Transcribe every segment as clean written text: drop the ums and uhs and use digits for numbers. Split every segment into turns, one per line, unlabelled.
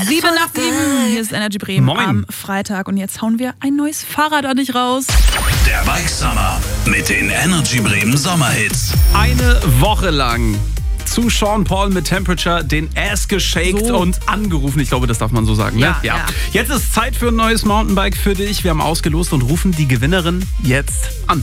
7 nach 7. Hier ist Energy Bremen.
Moin.
Am Freitag. Und jetzt hauen wir ein neues Fahrrad an dich raus.
Der Bike Summer mit den Energy Bremen Sommerhits.
Eine Woche lang zu Sean Paul mit Temperature den Ass geshaked
So.
und angerufen. Ich glaube, das darf man so sagen. Ne?
Ja.
Jetzt ist Zeit für ein neues Mountainbike für dich. Wir haben ausgelost und rufen die Gewinnerin jetzt an.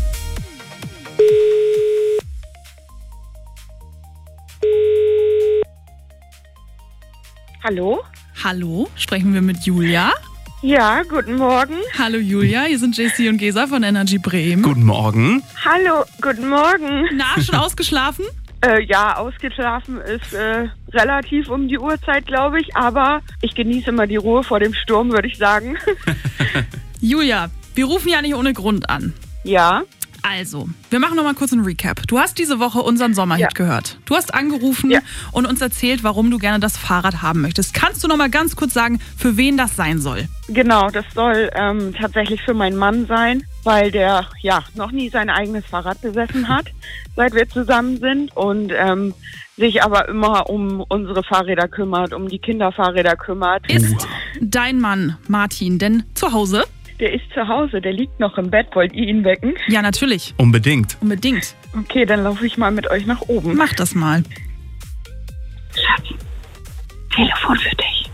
Hallo?
Hallo, sprechen wir mit Julia?
Ja, guten Morgen.
Hallo Julia, hier sind JC und Gesa von Energy Bremen.
Guten Morgen.
Hallo, guten Morgen.
Na, schon ausgeschlafen?
Ja, ausgeschlafen ist relativ um die Uhrzeit, glaube ich, aber ich genieße immer die Ruhe vor dem Sturm, würde ich sagen.
Julia, wir rufen ja nicht ohne Grund an.
Ja,
Also, wir machen noch mal kurz einen Recap. Du hast diese Woche unseren Sommerhit
Ja.
gehört. Du hast angerufen
Ja.
und uns erzählt, warum du gerne das Fahrrad haben möchtest. Kannst du noch mal ganz kurz sagen, für wen das sein soll?
genau, das soll tatsächlich für meinen Mann sein, weil der ja noch nie sein eigenes Fahrrad besessen hat, seit wir zusammen sind und sich aber immer um unsere Fahrräder kümmert, um die Kinderfahrräder kümmert.
Ist dein Mann Martin denn zu Hause?
Der ist zu Hause, der liegt noch im Bett. Wollt ihr ihn wecken?
Ja, natürlich.
Unbedingt.
Unbedingt.
Okay, dann laufe ich mal mit euch nach oben.
Mach das mal.
Schatz, Telefon für dich.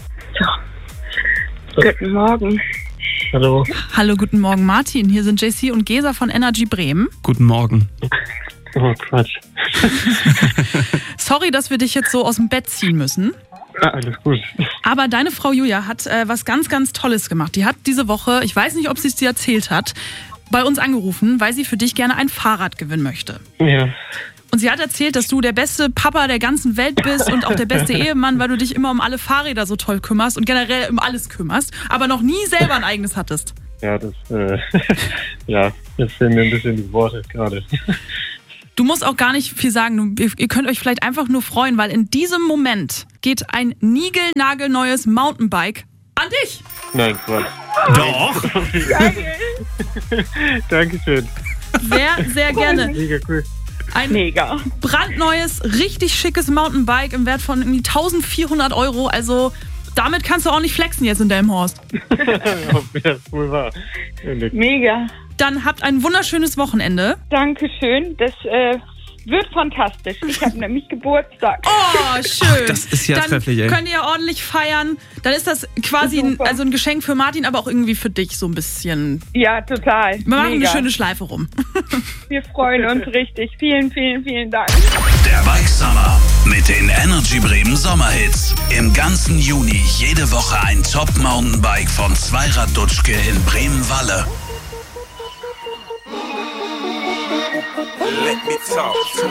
So. Guten Morgen.
Hallo.
Hallo, guten Morgen Martin. Hier sind JC und Gesa von Energy Bremen.
Guten Morgen.
Oh, Quatsch.
Sorry, dass wir dich jetzt so aus dem Bett ziehen müssen.
Alles gut.
Aber deine Frau Julia hat was ganz, ganz Tolles gemacht. Die hat diese Woche, ich weiß nicht, ob sie es dir erzählt hat, bei uns angerufen, weil sie für dich gerne ein Fahrrad gewinnen möchte.
Ja.
Und sie hat erzählt, dass du der beste Papa der ganzen Welt bist und auch der beste Ehemann, weil du dich immer um alle Fahrräder so toll kümmerst und generell um alles kümmerst, aber noch nie selber ein eigenes hattest.
Ja, das, ja, jetzt fehlen mir ein bisschen die Worte gerade.
Du musst auch gar nicht viel sagen. Ihr könnt euch vielleicht einfach nur freuen, weil in diesem Moment geht ein niegelnagelneues Mountainbike an dich.
Nein, Quatsch.
Doch.
Dankeschön.
Sehr, sehr gerne.
Mega cool.
Ein
Mega.
brandneues, richtig schickes Mountainbike im Wert von irgendwie 1.400 €. Also damit kannst du auch nicht flexen jetzt in Delmenhorst.
Ob das wohl war.
Mega.
Dann habt ein wunderschönes Wochenende.
Dankeschön. Das wird fantastisch. Ich habe nämlich Geburtstag.
Oh, schön.
Das ist ja
Dann
trefflich, ey.
könnt ihr ja ordentlich feiern. Dann ist das quasi
Super.
ein Geschenk für Martin, aber auch irgendwie für dich so ein bisschen.
Ja, total.
Wir machen
Mega.
eine schöne Schleife rum.
Wir freuen uns richtig. Vielen, vielen, vielen Dank.
Der Bike Summer mit den Energy Bremen Sommerhits. Im ganzen Juni jede Woche ein Top-Mountainbike von Zweirad-Dutschke in Bremen-Walle.
Let me talk to